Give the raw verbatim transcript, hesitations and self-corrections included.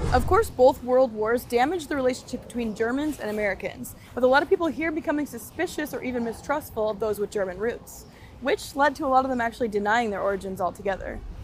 Of course, both world wars damaged the relationship between Germans and Americans, with a lot of people here becoming suspicious or even mistrustful of those with German roots, which led to a lot of them actually denying their origins altogether.